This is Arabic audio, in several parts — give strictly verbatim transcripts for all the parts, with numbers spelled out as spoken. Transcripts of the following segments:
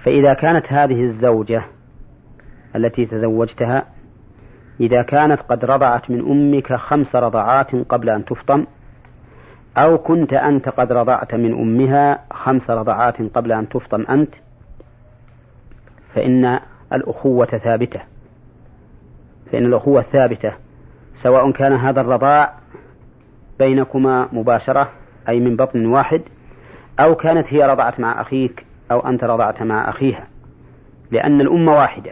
فإذا كانت هذه الزوجة التي تزوجتها إذا كانت قد رضعت من أمك خمس رضعات قبل أن تفطم، أو كنت أنت قد رضعت من أمها خمس رضعات قبل أن تفطم أنت، فإن الأخوة ثابتة فإن الأخوة ثابتة سواء كان هذا الرضاع بينكما مباشرة أي من بطن واحد، أو كانت هي رضعت مع أخيك أو أنت رضعت مع أخيها، لأن الأمة واحدة.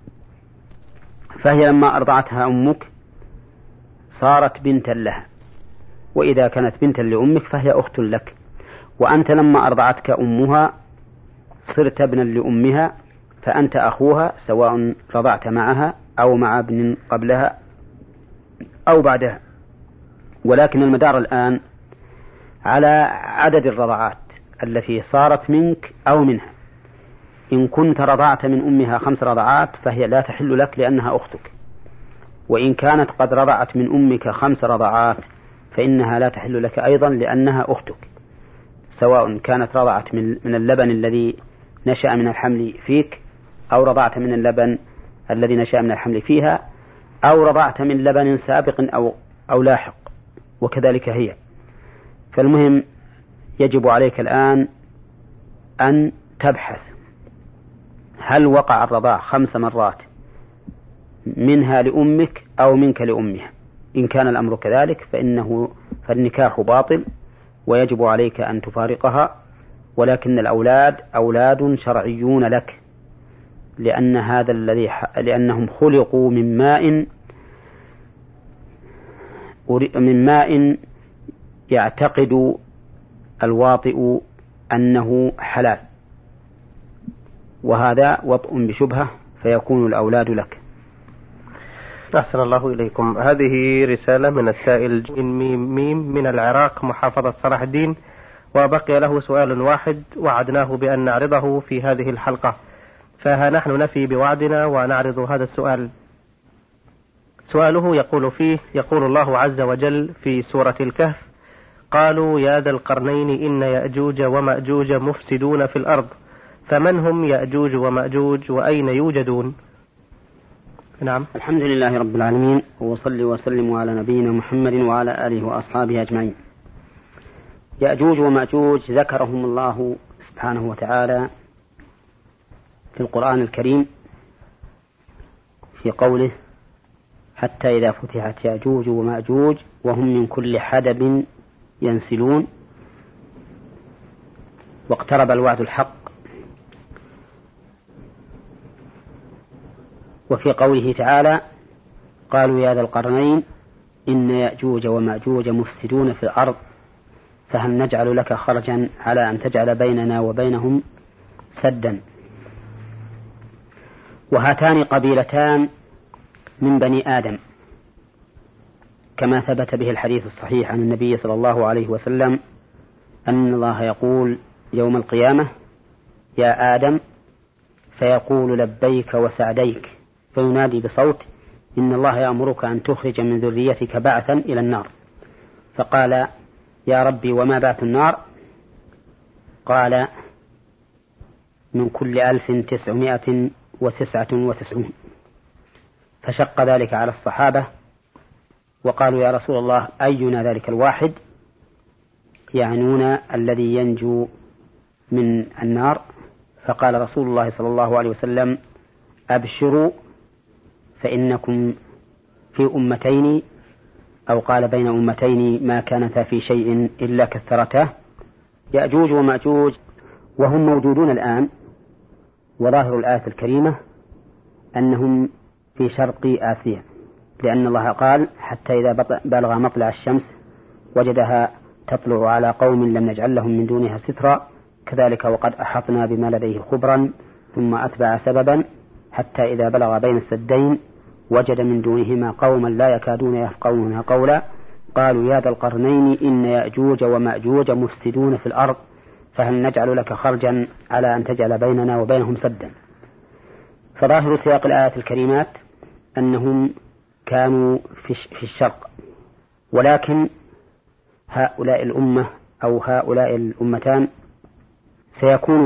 فهي لما أرضعتها أمك صارت بنتا لها، وإذا كانت بنتا لأمك فهي أخت لك، وأنت لما أرضعتك أمها صرت ابنا لأمها، فأنت أخوها سواء رضعت معها أو مع ابن قبلها أو بعدها. ولكن المدار الآن على عدد الرضعات التي صارت منك أو منها. إن كنت رضعت من أمها خمس رضعات فهي لا تحل لك لأنها أختك، وإن كانت قد رضعت من أمك خمس رضعات فإنها لا تحل لك أيضا لأنها أختك، سواء كانت رضعت من اللبن الذي نشأ من الحمل فيك، أو رضعت من اللبن الذي نشأ من الحمل فيها، أو رضعت من لبن سابق أو, أو لاحق، وكذلك هي. فالمهم يجب عليك الآن أن تبحث هل وقع الرضاع خمس مرات منها لأمك أو منك لأمها. إن كان الأمر كذلك فإنه فالنكاح باطل ويجب عليك أن تفارقها، ولكن الأولاد أولاد شرعيون لك، لأن هذا الذي لأنهم خلقوا من ماء من ماء يعتقد الواطئ أنه حلال، وهذا وطء بشبهة فيكون الأولاد لك. أحسن الله إليكم. هذه رسالة من السائل ميم ميم من العراق محافظة صلاح الدين، وبقي له سؤال واحد وعدناه بأن نعرضه في هذه الحلقة، فها نحن نفي بوعدنا ونعرض هذا السؤال. سؤاله يقول فيه: يقول الله عز وجل في سورة الكهف: قالوا يا ذا القرنين إن يأجوج ومأجوج مفسدون في الأرض فمن هم يأجوج ومأجوج وأين يوجدون؟ نعم. الحمد لله رب العالمين، وصلي وسلم على نبينا محمد وعلى آله وأصحابه أجمعين. يأجوج ومأجوج ذكرهم الله سبحانه وتعالى في القرآن الكريم في قوله: حتى إذا فتحت يأجوج ومأجوج وهم من كل حدب ينسلون واقترب الوعد الحق. وفي قوله تعالى: قالوا يا ذا القرنين إن يأجوج ومأجوج مفسدون في الأرض فهل نجعل لك خرجا على أن تجعل بيننا وبينهم سدا. وهاتان قبيلتان من بني آدم، كما ثبت به الحديث الصحيح عن النبي صلى الله عليه وسلم أن الله يقول يوم القيامة: يا آدم، فيقول لبيك وسعديك، فينادي بصوت: إن الله يأمرك أن تخرج من ذريتك بعثا إلى النار. فقال: يا ربي وما بعث النار؟ قال: من كل ألف تسعمائة وتسعة وتسعون. فشق ذلك على الصحابة وقالوا: يا رسول الله أينا ذلك الواحد؟ يعنون الذي ينجو من النار. فقال رسول الله صلى الله عليه وسلم: أبشروا فإنكم في أمتين، أو قال بين أمتين ما كانتا في شيء إلا كثرته. يأجوج ومأجوج وهم موجودون الآن، وظاهر الآية الكريمة أنهم في شرق آسيا، لأن الله قال: حتى إذا بلغ مطلع الشمس وجدها تطلع على قوم لم نجعل لهم من دونها سترا كذلك وقد أحطنا بما لديه خبرا ثم أتبع سببا حتى إذا بلغ بين السدين وجد من دونهما قوما لا يكادون يفقهون قولا قالوا يا ذا القرنين إن يأجوج ومأجوج مفسدون في الأرض فهل نجعل لك خرجا على أن تجعل بيننا وبينهم سدا. فظاهر سياق الآيات الكريمات أنهم كانوا في الشرق، ولكن هؤلاء الأمة أو هؤلاء الأمتان سيكون